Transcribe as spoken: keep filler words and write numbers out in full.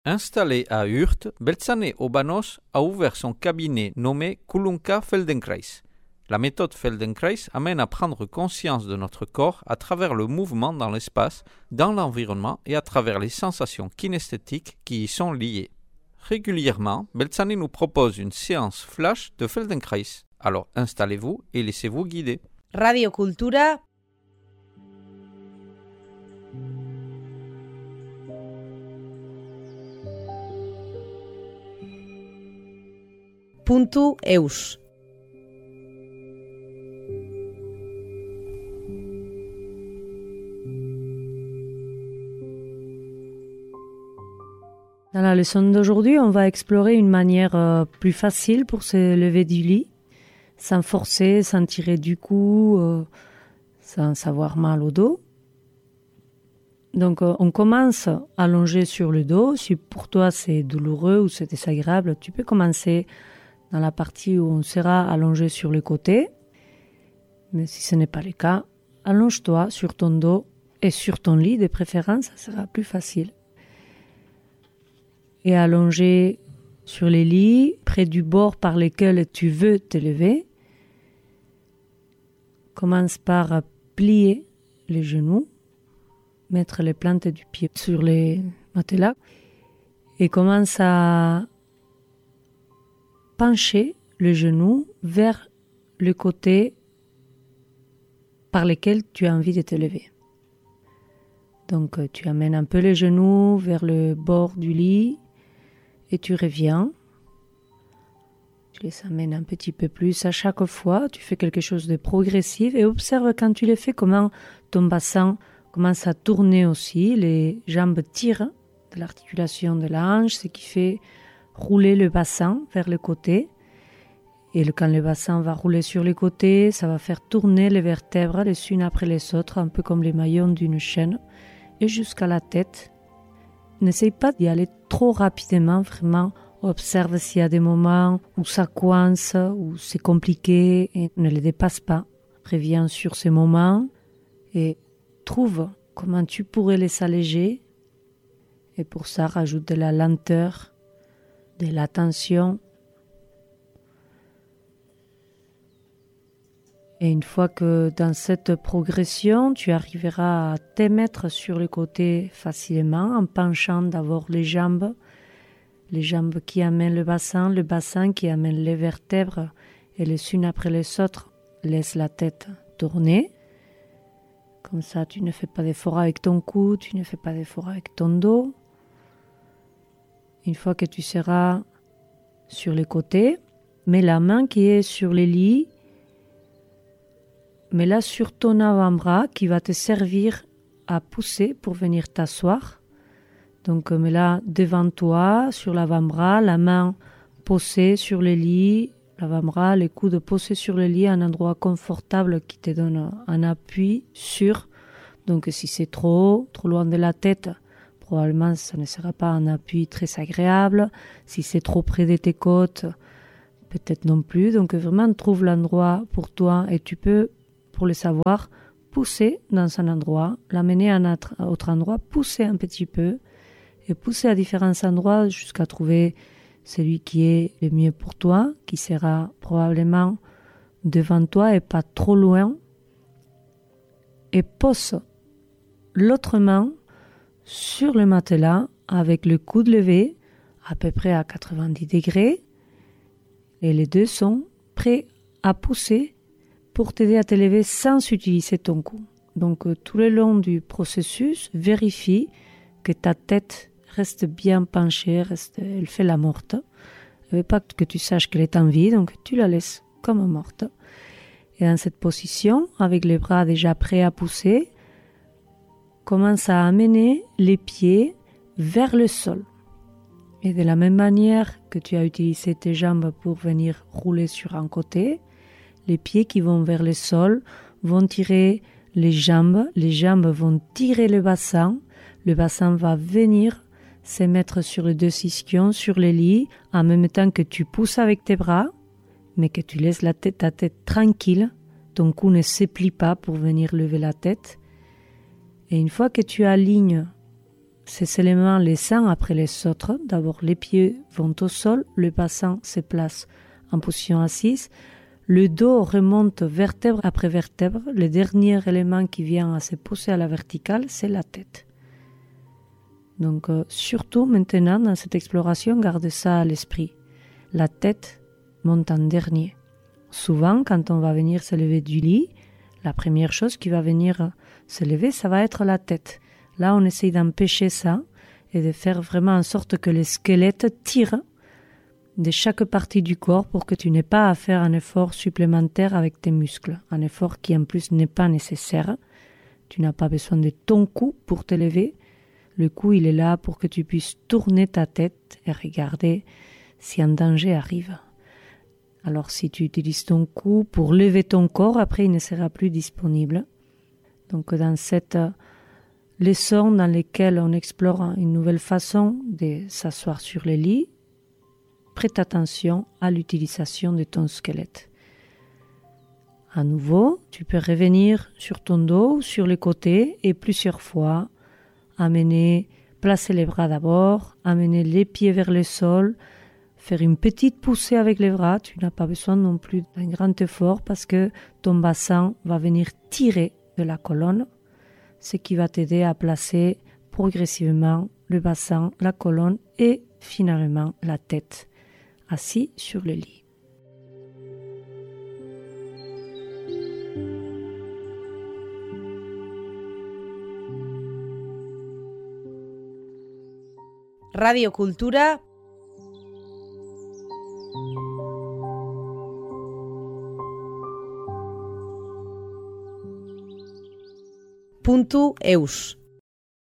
Installé à Hürth, Beltzane Obanos a ouvert son cabinet nommé Kulunka Feldenkrais. La méthode Feldenkrais amène à prendre conscience de notre corps à travers le mouvement dans l'espace, dans l'environnement et à travers les sensations kinesthétiques qui y sont liées. Régulièrement, Beltzane nous propose une séance flash de Feldenkrais. Alors installez-vous et laissez-vous guider. Radio Cultura. Puntu eus. Dans la leçon d'aujourd'hui, on va explorer une manière euh, plus facile pour se lever du lit, sans forcer, sans tirer du cou, euh, sans avoir mal au dos. Donc euh, on commence allongé sur le dos. Si pour toi c'est douloureux ou c'est désagréable, tu peux commencer dans la partie où on sera allongé sur le côté. Mais si ce n'est pas le cas, allonge-toi sur ton dos et sur ton lit de préférence, ça sera plus facile. Et allongé sur les lits, près du bord par lequel tu veux te lever, commence par plier les genoux, mettre les plantes du pied sur les matelas et commence à pencher le genou vers le côté par lequel tu as envie de te lever. Donc tu amènes un peu les genoux vers le bord du lit et tu reviens. Tu les amènes un petit peu plus à chaque fois. Tu fais quelque chose de progressif et observe quand tu le fais comment ton bassin commence à tourner aussi. Les jambes tirent de l'articulation de la hanche, ce qui fait rouler le bassin vers le côté. Et quand le bassin va rouler sur les côtés, ça va faire tourner les vertèbres les unes après les autres, un peu comme les maillons d'une chaîne, et jusqu'à la tête. N'essaye pas d'y aller trop rapidement, vraiment. Observe s'il y a des moments où ça coince, où c'est compliqué, et ne les dépasse pas. Reviens sur ces moments et trouve comment tu pourrais les alléger. Et pour ça, rajoute de la lenteur, de l'attention. Et une fois que dans cette progression, tu arriveras à te mettre sur le côté facilement en penchant d'abord les jambes, les jambes qui amènent le bassin, le bassin qui amène les vertèbres et les unes après les autres, laisse la tête tourner. Comme ça, tu ne fais pas d'effort avec ton cou, tu ne fais pas d'effort avec ton dos. Une fois que tu seras sur les côtés, mets la main qui est sur les lits, mets-la sur ton avant-bras qui va te servir à pousser pour venir t'asseoir. Donc mets-la devant toi, sur l'avant-bras, la main posée sur le lit, l'avant-bras, les coudes posés sur le lit, un endroit confortable qui te donne un appui sûr. Donc si c'est trop, trop loin de la tête, probablement ça ne sera pas un appui très agréable. Si c'est trop près de tes côtes, peut-être non plus. Donc vraiment trouve l'endroit pour toi et tu peux, pour le savoir, pousser dans un endroit, l'amener à un autre endroit, pousser un petit peu et pousser à différents endroits jusqu'à trouver celui qui est le mieux pour toi, qui sera probablement devant toi et pas trop loin. Et pose l'autre main sur le matelas avec le coude levé à peu près à quatre-vingt-dix degrés et les deux sont prêts à pousser pour t'aider à te lever sans utiliser ton cou. Donc euh, tout le long du processus, vérifie que ta tête reste bien penchée, reste, elle fait la morte. Elle veut pas que tu saches qu'elle est en vie, donc tu la laisses comme morte. Et dans cette position, avec les bras déjà prêts à pousser, commence à amener les pieds vers le sol. Et de la même manière que tu as utilisé tes jambes pour venir rouler sur un côté, les pieds qui vont vers le sol vont tirer les jambes, les jambes vont tirer le bassin, le bassin va venir se mettre sur les deux ischions, sur les lits, en même temps que tu pousses avec tes bras, mais que tu laisses la tête, ta tête tranquille, ton cou ne se plie pas pour venir lever la tête. Et une fois que tu alignes ces éléments les uns après les autres. D'abord, les pieds vont au sol, le bassin se place en position assise, le dos remonte vertèbre après vertèbre. Le dernier élément qui vient à se poser à la verticale, c'est la tête. Donc, euh, surtout maintenant, dans cette exploration, gardez ça à l'esprit. La tête monte en dernier. Souvent, quand on va venir se lever du lit, la première chose qui va venir se lever, ça va être la tête. Là, on essaye d'empêcher ça et de faire vraiment en sorte que le squelette tire de chaque partie du corps pour que tu n'aies pas à faire un effort supplémentaire avec tes muscles. Un effort qui en plus n'est pas nécessaire. Tu n'as pas besoin de ton cou pour te lever. Le cou, il est là pour que tu puisses tourner ta tête et regarder si un danger arrive. Alors si tu utilises ton cou pour lever ton corps, après il ne sera plus disponible. Donc dans cette leçon dans laquelle on explore une nouvelle façon de s'asseoir sur le lit, prête attention à l'utilisation de ton squelette. À nouveau, tu peux revenir sur ton dos, sur les côtés et plusieurs fois amener, placer les bras d'abord, amener les pieds vers le sol, faire une petite poussée avec les bras. Tu n'as pas besoin non plus d'un grand effort parce que ton bassin va venir tirer de la colonne, ce qui va t'aider à placer progressivement le bassin, la colonne et finalement la tête, assis sur le lit. Radio Cultura. Puntu eus